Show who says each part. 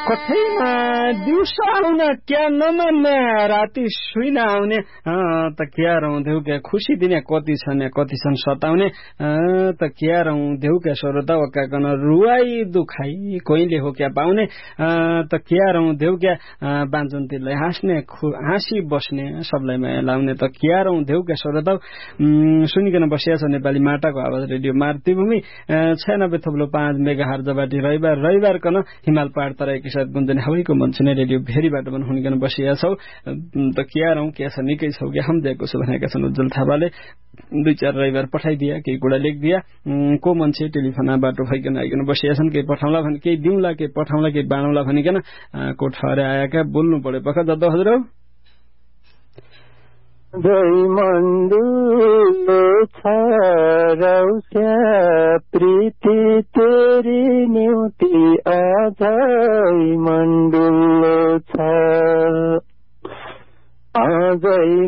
Speaker 1: कठैमा दिउँसो आउन क्या नमान्ने राति सुइन आउने त क्या रौँदेऊ क्या खुसी दिने कति छन् सताउने त क्या रौँदेऊ क्या श्रोता वकाकन रुवाई दुखाई कोहीले हो क्या पाउने त क्या रौँदेऊ क्या बाँचन्तीलाई हाँसी बस्ने सबलाई माया लाउने त क्या रौँदेऊ क्या श्रोता सुनिकन बसिया छ नेपाली माटाको आवाज रेडियो मातृभूमि 96.5 मेगाहर्जबाट रविबार कन हिमाल पहाड तराई किसात गुन्जने हवैको मन्छने रेडियो भेरीबाट पनि हुनिकन बसिया छौ त क्या रौँ क्या छ निकै छौ क्या हम दिएको छु भनेका छन् उज्जवल थापाले 2-4 रविबार पठाइदिया केही कुरा लेखिदिया को मान्छे टेलिफोनमा बाटो भइकन आइकन बसिया छन् केही पठाउला भने केही दिउँला केही पठाउला केही बाँडौला भनिकन को ठहरे आएका बोल्नु पर्यो पक्का जस्तो हजुर
Speaker 2: जय मण्डुलो छ रौस्या प्रीति तेरी निउति अझै मण्डुलो छ अझै